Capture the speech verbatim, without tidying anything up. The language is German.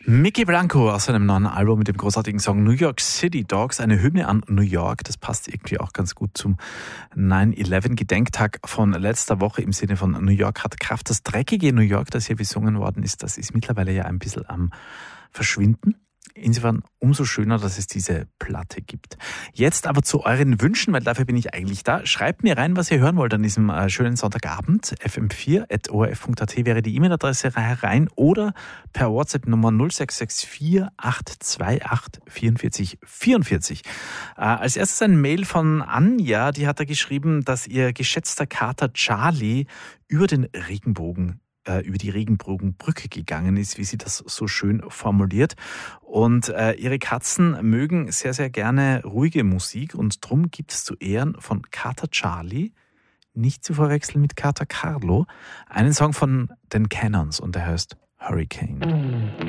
Mickey Blanco aus seinem neuen Album mit dem großartigen Song New York City Dogs, eine Hymne an New York. Das passt irgendwie auch ganz gut zum nine eleven Gedenktag von letzter Woche im Sinne von New York hat Kraft. Das dreckige New York, das hier besungen worden ist, das ist mittlerweile ja ein bisschen am Verschwinden. Insofern umso schöner, dass es diese Platte gibt. Jetzt aber zu euren Wünschen, weil dafür bin ich eigentlich da. Schreibt mir rein, was ihr hören wollt an diesem äh, schönen Sonntagabend. f m vier at o r f punkt a t wäre die E-Mail-Adresse rein oder per WhatsApp Nummer null sechs sechs vier acht zwei acht vier vier vier vier. Äh, als erstes ein Mail von Anja, die hat da geschrieben, dass ihr geschätzter Kater Charlie über den Regenbogen über die Regenbogenbrücke gegangen ist, wie sie das so schön formuliert. Und äh, ihre Katzen mögen sehr, sehr gerne ruhige Musik und drum gibt es zu Ehren von Kater Charlie, nicht zu verwechseln mit Kater Carlo, einen Song von den Cannons und der heißt Hurricane.